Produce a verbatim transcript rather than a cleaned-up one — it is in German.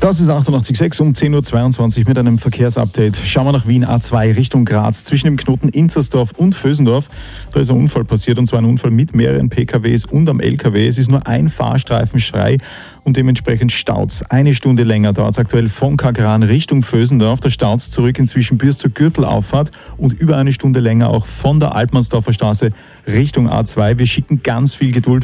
Das ist achtundachtzig Komma sechs um zehn Uhr zweiundzwanzig mit einem Verkehrsupdate. Schauen wir nach Wien, A zwei Richtung Graz. Zwischen dem Knoten Inzersdorf und Vösendorf, da ist ein Unfall passiert, und zwar ein Unfall mit mehreren P K Ws und am L K W. Es ist nur ein Fahrstreifen frei und dementsprechend staut's. Eine Stunde länger dauert es aktuell von Kagran Richtung Vösendorf. Da staut's zurück inzwischen bis zur Gürtelauffahrt und über eine Stunde länger auch von der Altmannsdorfer Straße Richtung A zwei. Wir schicken ganz viel Geduld